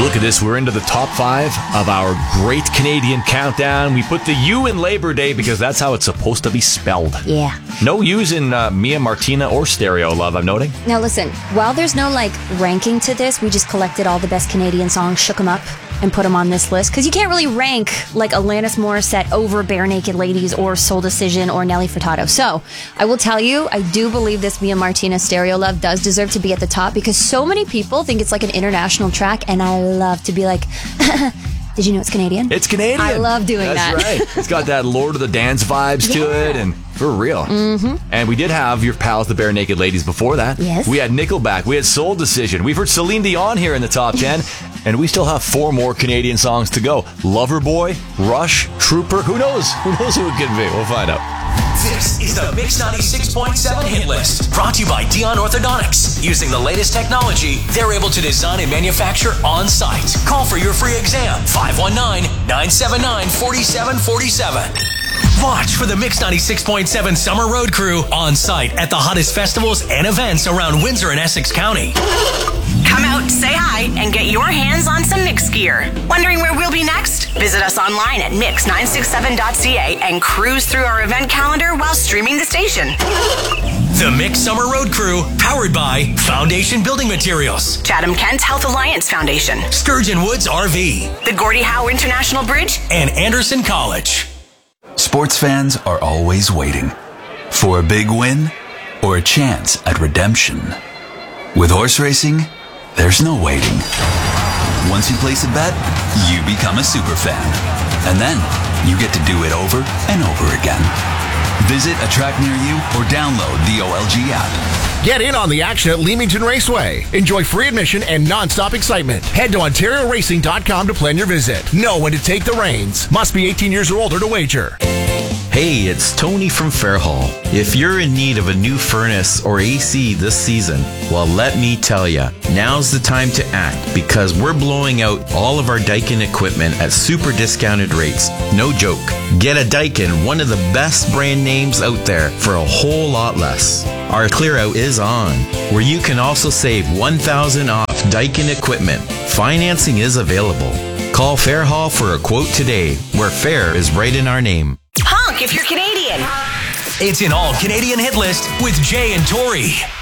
Look at this. We're into the top 5 of our Great Canadian Countdown. We put the U in Labor Day because that's how it's supposed to be spelled. Yeah. No U's in Mia Martina or Stereo Love, I'm noting. Now listen, while there's no ranking to this, we just collected all the best Canadian songs, shook them up, and put them on this list. Because you can't really rank Alanis Morissette over Bare Naked Ladies or Soul Decision or Nelly Furtado. So I will tell you, I do believe this Mia Martina Stereo Love does deserve to be at the top because so many people think it's like an international track, and I love to be like, did you know it's Canadian? It's Canadian. I love doing that. That's right. It's got that Lord of the Dance vibes to it, and for real. Mm-hmm. And we did have your pals, the Bare Naked Ladies, before that. Yes. We had Nickelback. We had Soul Decision. We've heard Celine Dion here in the top 10. And we still have 4 more Canadian songs to go. Loverboy, Rush, Trooper. Who knows? Who knows who it could be? We'll find out. This is the Mix 96.7 hit list, brought to you by Dion Orthodontics. Using the latest technology, they're able to design and manufacture on-site. Call for your free exam, 519-979-4747. Watch for the Mix 96.7 Summer Road Crew on-site at the hottest festivals and events around Windsor and Essex County. Come out, say hi, and get your hands on some Mix gear. Wondering where we'll be next? Visit us online at mix967.ca and cruise through our event calendar while streaming the station. The Mix Summer Road Crew, powered by Foundation Building Materials, Chatham Kent Health Alliance Foundation, Sturgeon Woods RV, the Gordie Howe International Bridge, and Anderson College. Sports fans are always waiting for a big win or a chance at redemption. With horse racing, there's no waiting. Once you place a bet, you become a super fan. And then you get to do it over and over again. Visit a track near you or download the OLG app. Get in on the action at Leamington Raceway. Enjoy free admission and non-stop excitement. Head to OntarioRacing.com to plan your visit. Know when to take the reins. Must be 18 years or older to wager. Hey, it's Tony from Fairhall. If you're in need of a new furnace or AC this season, well, let me tell you, now's the time to act because we're blowing out all of our Daikin equipment at super discounted rates. No joke. Get a Daikin, one of the best brand names out there, for a whole lot less. Our clear out is on, where you can also save $1,000 off Daikin equipment. Financing is available. Call Fairhall for a quote today, where fair is right in our name. Honk if you're Canadian. It's an all-Canadian hit list with Jay and Tori.